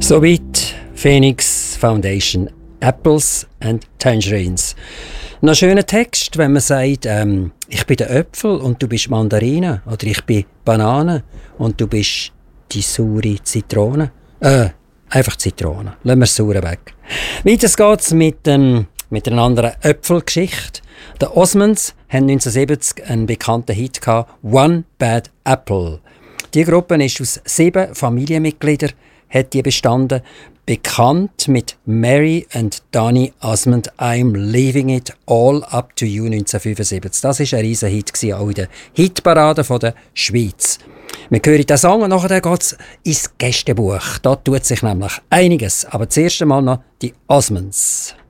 Soweit Phoenix Foundation, Apples and Tangerines. Noch ein schöner Text, wenn man sagt, ich bin der Äpfel und du bist Mandarine. Oder ich bin Banane und du bist die saure Zitrone. Einfach Zitrone. Lassen wir das Saure weg. Weiter geht's mit einer anderen Äpfelgeschichte. Die Osmonds haben 1970 einen bekannten Hit gehabt, «One Bad Apple». Die Gruppe ist aus 7 Familienmitgliedern hat die bestanden, bekannt mit Mary and Donny Osmond «I'm Leaving It All Up to You» 1975. Das war ein riesen Hit, auch in der Hitparade der Schweiz. Wir hören diesen Song und nachher geht es ins Gästebuch. Da tut sich nämlich einiges. Aber zuerst einmal noch die Osmonds.